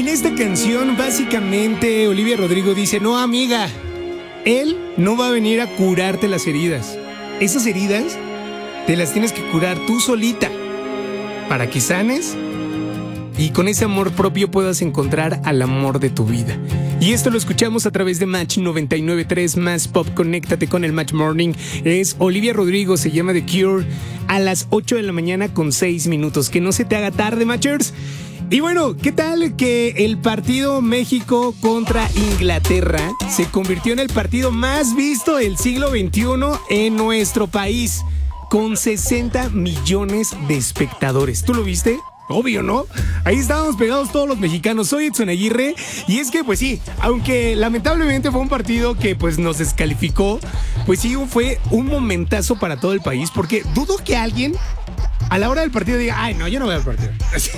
En esta canción, básicamente, Olivia Rodrigo dice, no, amiga, él no va a venir a curarte las heridas. Esas heridas te las tienes que curar tú solita para que sanes y con ese amor propio puedas encontrar al amor de tu vida. Y esto lo escuchamos a través de Match 99.3 Más Pop. Conéctate con el Match Morning. Es Olivia Rodrigo, se llama The Cure, a las 8 de la mañana con 6 minutos. Que no se te haga tarde, Matchers. Y bueno, ¿qué tal que el partido México contra Inglaterra se convirtió en el partido más visto del siglo XXI en nuestro país? Con 60 millones de espectadores. ¿Tú lo viste? Obvio, ¿no? Ahí estábamos pegados todos los mexicanos. Soy Edson Aguirre y es que pues sí, aunque lamentablemente fue un partido que pues nos descalificó, pues sí fue un momentazo para todo el país, porque dudo que alguien a la hora del partido diga, ay no, yo no voy al partido.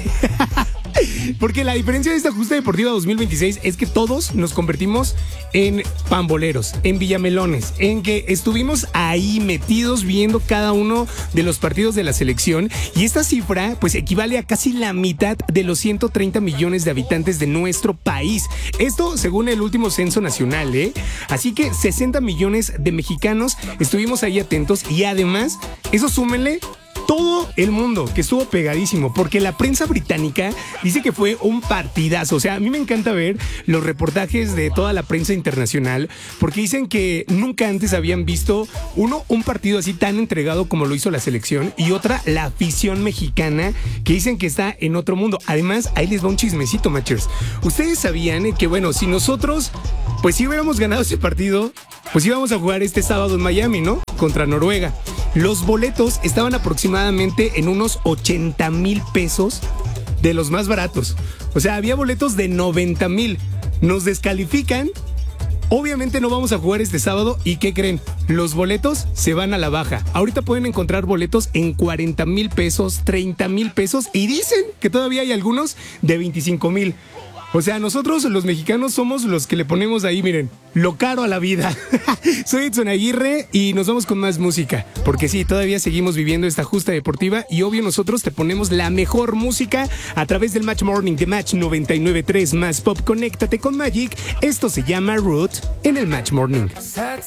Porque la diferencia de esta justa deportiva 2026 es que todos nos convertimos en pamboleros, en villamelones, en que estuvimos ahí metidos viendo cada uno de los partidos de la selección, y esta cifra pues equivale a casi la mitad de los 130 millones de habitantes de nuestro país. Esto según el último censo nacional, ¿eh? Así que 60 millones de mexicanos estuvimos ahí atentos, y además eso súmenle todo el mundo que estuvo pegadísimo, porque la prensa británica dice que fue un partidazo. O sea, a mí me encanta ver los reportajes de toda la prensa internacional, porque dicen que nunca antes habían visto un partido así tan entregado como lo hizo la selección, y otra, la afición mexicana, que dicen que está en otro mundo. Además, ahí les va un chismecito, Matchers. Ustedes sabían que, bueno, si nosotros pues si hubiéramos ganado ese partido, pues íbamos a jugar este sábado en Miami, ¿no? Contra Noruega. Los boletos estaban aproximadamente en unos 80,000 pesos, de los más baratos. O sea, había boletos de 90,000. Nos descalifican. Obviamente no vamos a jugar este sábado. ¿Y qué creen? Los boletos se van a la baja. Ahorita pueden encontrar boletos en 40,000 pesos, 30,000 pesos. Y dicen que todavía hay algunos de 25,000. O sea, nosotros los mexicanos somos los que le ponemos ahí, miren, lo caro a la vida. Soy Edson Aguirre y nos vamos con más música. Porque sí, todavía seguimos viviendo esta justa deportiva y obvio nosotros te ponemos la mejor música a través del Match Morning de Match 99.3 Más Pop. Conéctate con Magic. Esto se llama Root en el Match Morning.